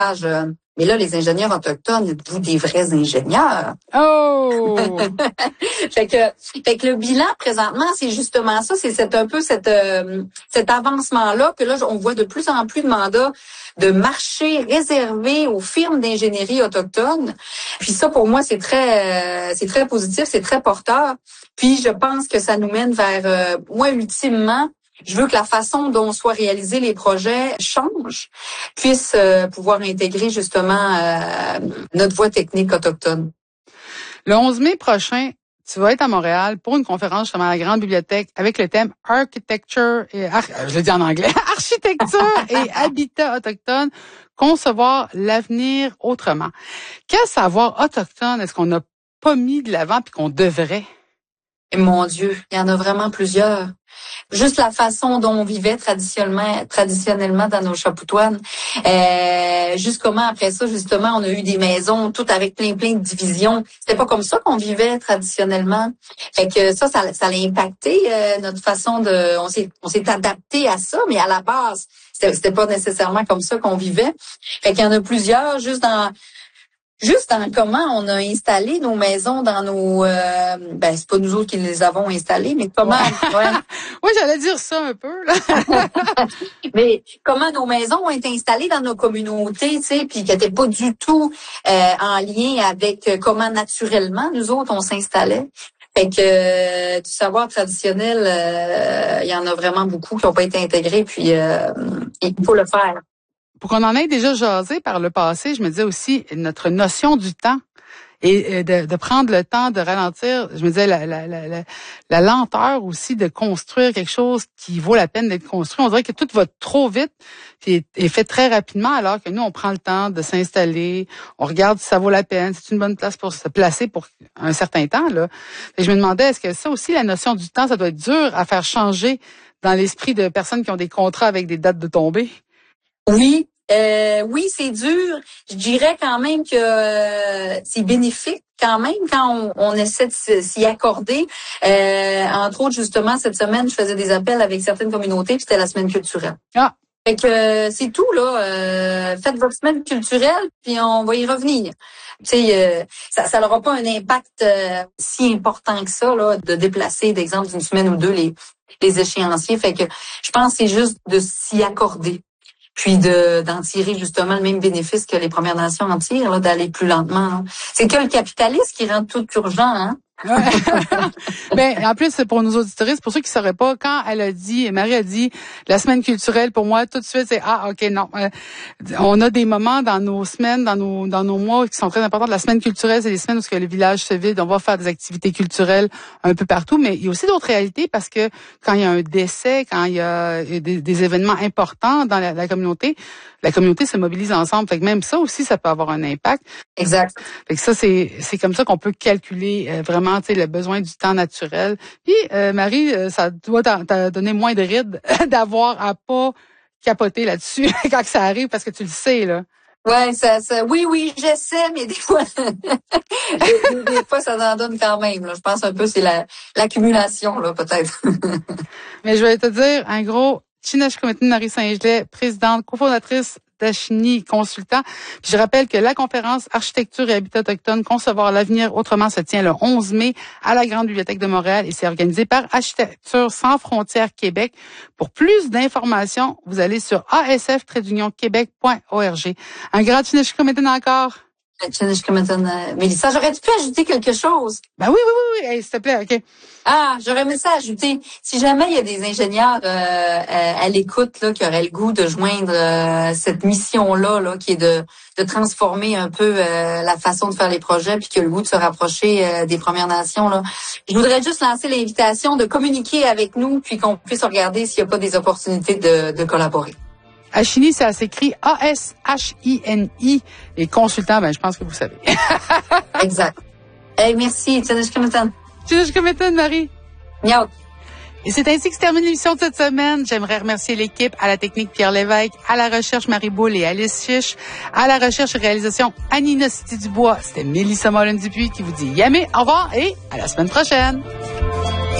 Mais là, les ingénieurs autochtones, êtes-vous des vrais ingénieurs? Oh! fait que le bilan, présentement, c'est justement ça. C'est cet avancement-là que là, on voit de plus en plus de mandats de marché réservés aux firmes d'ingénierie autochtones. Puis ça, pour moi, c'est très positif, c'est très porteur. Puis je pense que ça nous mène vers, moi, ultimement, je veux que la façon dont soient réalisés les projets change, puisse pouvoir intégrer justement notre voie technique autochtone. Le 11 mai prochain, tu vas être à Montréal pour une conférence justement à la Grande Bibliothèque avec le thème Architecture et je le dis en anglais, Architecture et habitat autochtone, concevoir l'avenir autrement. Quel savoir autochtone est-ce qu'on n'a pas mis de l'avant puis qu'on devrait? Et mon Dieu, il y en a vraiment plusieurs. Juste la façon dont on vivait traditionnellement dans nos chapoutoines. Juste comment après ça, justement, on a eu des maisons toutes avec plein de divisions. C'était pas comme ça qu'on vivait traditionnellement. Fait que ça a impacté notre façon de. On s'est adapté à ça, mais à la base, c'était pas nécessairement comme ça qu'on vivait. Fait qu'il y en a plusieurs, juste dans comment on a installé nos maisons dans nos c'est pas nous autres qui les avons installées, mais comment Oui, j'allais dire ça un peu là. Mais comment nos maisons ont été installées dans nos communautés, tu sais, puis qui n'étaient pas du tout en lien avec comment naturellement nous autres on s'installait. Fait que du savoir traditionnel, il y en a vraiment beaucoup qui n'ont pas été intégrés, puis il faut le faire. Pour qu'on en ait déjà jasé par le passé, je me disais aussi notre notion du temps et de prendre le temps de ralentir. Je me disais la lenteur aussi de construire quelque chose qui vaut la peine d'être construit. On dirait que tout va trop vite et fait très rapidement, alors que nous, on prend le temps de s'installer, on regarde si ça vaut la peine, c'est une bonne place pour se placer pour un certain temps, là. Et je me demandais, est-ce que ça aussi, la notion du temps, ça doit être dur à faire changer dans l'esprit de personnes qui ont des contrats avec des dates de tombée? Oui. Oui, c'est dur. Je dirais quand même que c'est bénéfique quand même quand on essaie de s'y accorder. Entre autres, justement, cette semaine, je faisais des appels avec certaines communautés, puis c'était la semaine culturelle. Ah. Fait que c'est tout, là. Faites votre semaine culturelle, puis on va y revenir. Tu sais, ça n'aura pas un impact si important que ça, là, de déplacer, d'exemple, d'une semaine ou deux les échéanciers. Fait que je pense que c'est juste de s'y accorder. Puis d'en tirer justement le même bénéfice que les Premières Nations en tirent, là, d'aller plus lentement. Hein. C'est que le capitalisme qui rend tout urgent, hein? Ben, en plus, pour nos auditoristes, pour ceux qui ne sauraient pas, quand Marie a dit la semaine culturelle, pour moi, tout de suite, c'est OK, non. On a des moments dans nos semaines, dans nos mois qui sont très importants. La semaine culturelle, c'est des semaines où le village se vide, on va faire des activités culturelles un peu partout, mais il y a aussi d'autres réalités parce que quand il y a un décès, quand il y a des événements importants dans la communauté se mobilise ensemble. Fait que même ça aussi, ça peut avoir un impact. Exact. Fait que ça, c'est comme ça qu'on peut calculer vraiment, tu sais, le besoin du temps naturel. Puis, Marie, ça doit t'as donné moins de rides d'avoir à pas capoter là-dessus quand ça arrive, parce que tu le sais, là. Ouais, oui, j'essaie, mais des fois, des fois, ça en donne quand même, là. Je pense un peu, c'est l'accumulation, là, peut-être. Mais je vais te dire, un gros, Chinashkumetin Marie Saint-Gelais, présidente, cofondatrice d'Ashini Consultant. Puis je rappelle que la conférence Architecture et Habitat autochtone, concevoir l'avenir autrement se tient le 11 mai à la Grande Bibliothèque de Montréal et c'est organisé par Architecture sans frontières Québec. Pour plus d'informations, vous allez sur asf-québec.org. Un grand Chinashkumetin encore. Mélissa, j'aurais-tu pu ajouter quelque chose? Ben oui. Hey, s'il te plaît, OK. Ah, j'aurais aimé ça ajouter. Si jamais il y a des ingénieurs à l'écoute là, qui auraient le goût de joindre cette mission-là, qui est de transformer un peu la façon de faire les projets, puis qui a le goût de se rapprocher des Premières Nations, là, je voudrais juste lancer l'invitation de communiquer avec nous, puis qu'on puisse regarder s'il n'y a pas des opportunités de collaborer. Ashini, ça s'écrit A-S-H-I-N-I. Et consultant, je pense que vous savez. Exact. Hey, merci. Chinashkumetin, Marie. Miaou. Et c'est ainsi que se termine l'émission de cette semaine. J'aimerais remercier l'équipe, à la technique Pierre Lévesque, à la recherche Marie Boule et Alice Fiche, à la recherche et réalisation Anina City-Dubois. C'était Mélissa Morin-Dupuis qui vous dit yamé, au revoir et à la semaine prochaine.